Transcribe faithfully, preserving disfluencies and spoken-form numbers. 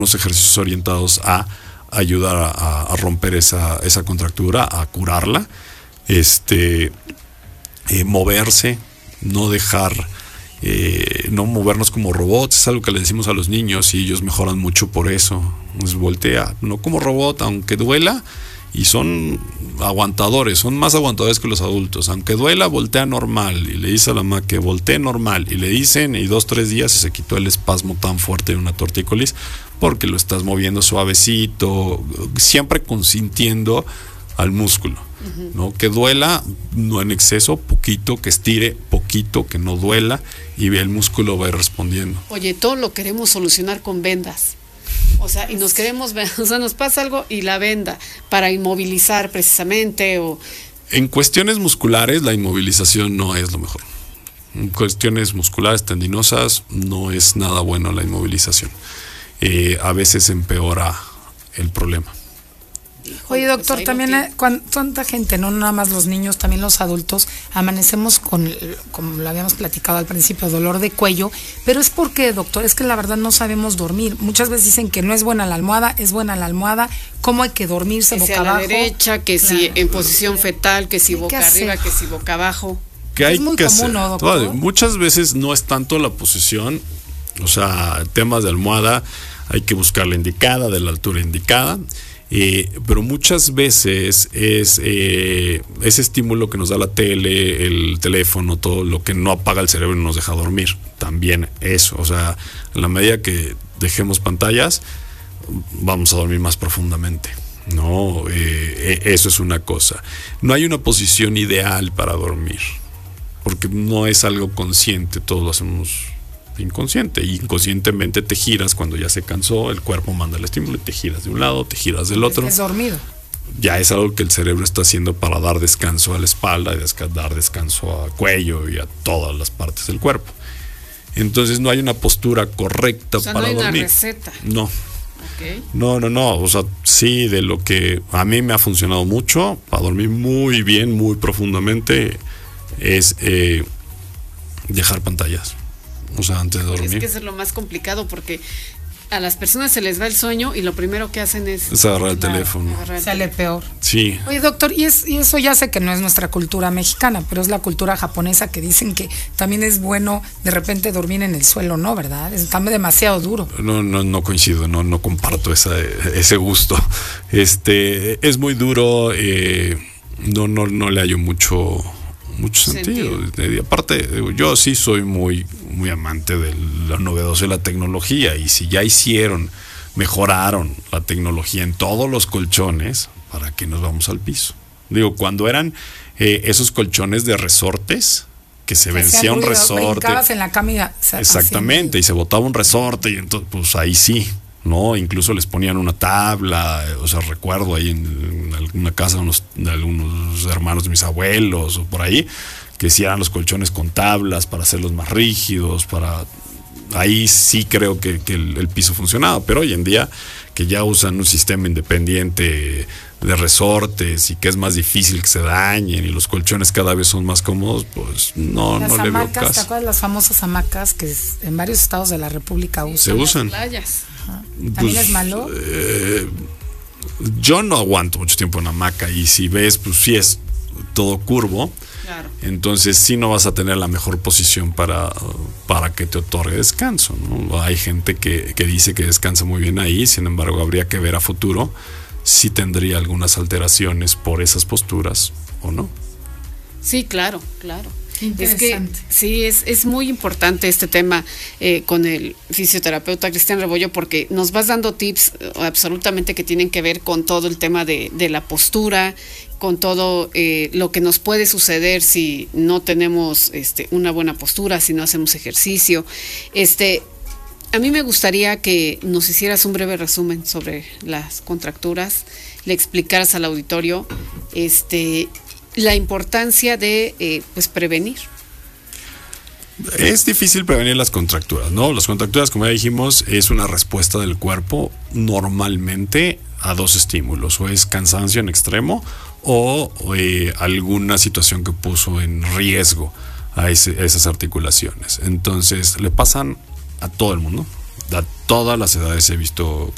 unos ejercicios orientados a ayudar a, a romper esa, esa contractura, a curarla, este, eh, moverse, no dejar, eh, no movernos como robots. Es algo que le decimos a los niños y ellos mejoran mucho por eso. Pues voltea, no como robot, aunque duela, y son aguantadores, son más aguantadores que los adultos. Aunque duela, voltea normal, y le dice a la mamá que voltee normal, y le dicen, y dos, tres días se quitó el espasmo tan fuerte de una tortícolis, porque lo estás moviendo suavecito, siempre consintiendo al músculo, uh-huh. ¿no? Que duela, no en exceso, poquito, que estire, poquito, que no duela, y el músculo va a ir respondiendo. Oye, todo lo queremos solucionar con vendas. O sea, y nos queremos, o sea, nos pasa algo y la venda para inmovilizar precisamente, o... En cuestiones musculares, la inmovilización no es lo mejor. En cuestiones musculares tendinosas no es nada bueno la inmovilización. Eh, a veces empeora el problema. Oye, doctor, pues también hay, cuánta gente, no nada más los niños, también los adultos, amanecemos con, como lo habíamos platicado al principio, dolor de cuello, pero es porque, doctor, es que la verdad no sabemos dormir. Muchas veces dicen que no es buena la almohada, es buena la almohada, cómo hay que dormirse, que boca si a la abajo, derecha, que claro. si en posición fetal, que si boca arriba, que si boca abajo. Que hay es muy que común, hacer, ¿no, doctor? Muchas veces no es tanto la posición, o sea, temas de almohada, hay que buscar la indicada, de la altura indicada. Eh, pero muchas veces es eh, ese estímulo que nos da la tele, el teléfono, todo lo que no apaga el cerebro y no nos deja dormir. También eso, o sea, en la medida que dejemos pantallas, vamos a dormir más profundamente. No, eh, eso es una cosa. No hay una posición ideal para dormir, porque no es algo consciente, todos lo hacemos inconsciente, y inconscientemente te giras cuando ya se cansó, el cuerpo manda el estímulo y te giras de un lado, te giras del otro. Es dormido. Ya es algo que el cerebro está haciendo para dar descanso a la espalda y dar descanso al cuello y a todas las partes del cuerpo. Entonces no hay una postura correcta, o sea, para no hay dormir. Una receta. No. Okay. No, no, no. O sea, sí, de lo que a mí me ha funcionado mucho para dormir muy bien, muy profundamente, es eh, dejar pantallas. O sea, antes de dormir. Es que eso es lo más complicado, porque a las personas se les va el sueño y lo primero que hacen es... Es agarrar el claro, teléfono. Agarrar el Sale teléfono. peor. Sí. Oye, doctor, y, es, y eso ya sé que no es nuestra cultura mexicana, pero es la cultura japonesa, que dicen que también es bueno de repente dormir en el suelo, ¿no? ¿Verdad? Está demasiado duro. No, no, no coincido, no, no comparto esa, ese gusto. Este, es muy duro, eh, no, no, no le hallo mucho... mucho sentido. sentido. Y aparte, yo sí soy muy, muy amante de lo novedoso de la tecnología, y si ya hicieron, mejoraron la tecnología en todos los colchones, ¿para qué nos vamos al piso? Digo, cuando eran eh, esos colchones de resortes, que se vencía un resorte. En la cama y exactamente, así. Y se botaba un resorte, y entonces, pues ahí sí. No, incluso les ponían una tabla, o sea, recuerdo ahí en, en alguna casa de, unos, de algunos hermanos de mis abuelos o por ahí, que hicieran los colchones con tablas para hacerlos más rígidos, para ahí sí creo que, que el, el piso funcionaba, pero hoy en día que ya usan un sistema independiente de resortes y que es más difícil que se dañen y los colchones cada vez son más cómodos, pues no, las no hamacas, le veo caso. ¿Te acuerdas de las famosas hamacas que en varios estados de la República usan? Se usan. Las playas. ¿También pues, es malo? Eh, yo no aguanto mucho tiempo en hamaca, y si ves, pues sí es todo curvo. Claro. Entonces sí no vas a tener la mejor posición para, para que te otorgue descanso, ¿no? Hay gente que, que dice que descansa muy bien ahí, sin embargo habría que ver a futuro si tendría algunas alteraciones por esas posturas o no. Sí, claro, claro. Es que sí, es, es muy importante este tema eh, con el fisioterapeuta Cristian Rebollo, porque nos vas dando tips eh, absolutamente que tienen que ver con todo el tema de, de la postura, con todo eh, lo que nos puede suceder si no tenemos este, una buena postura, si no hacemos ejercicio. Este, a mí me gustaría que nos hicieras un breve resumen sobre las contracturas, le explicaras al auditorio este la importancia de eh, pues prevenir. Es difícil prevenir las contracturas, ¿no? Las contracturas, como ya dijimos, es una respuesta del cuerpo normalmente a dos estímulos, o es cansancio en extremo o eh, alguna situación que puso en riesgo a, ese, a esas articulaciones. Entonces le pasan a todo el mundo, a todas las edades he visto